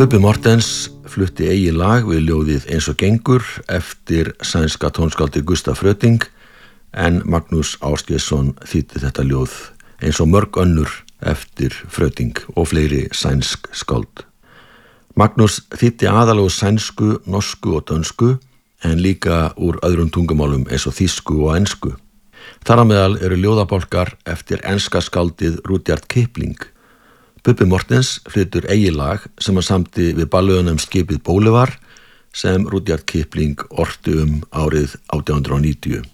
Bubbi Morthens flutti eigið lag við ljóðið Eins og gengur eftir sænska tónskáldið Gustaf Fröding, en Magnús Ásgeirsson þýddi þetta ljóð eins og mörg önnur eftir Fröding og fleiri sænsk skáld. Magnús þýddi aðallega úr sænsku, norsku og dönsku, en líka úr öðrum tungumálum eins og þýsku og ensku. Þar á meðal eru ljóðabálkar eftir enska skáldið Rudyard Kipling. Bubbi Morthens flytur eigið lag sem hann samdi við ballöðunum skipið Bolivar sem Rudyard Kipling orti árið 1890.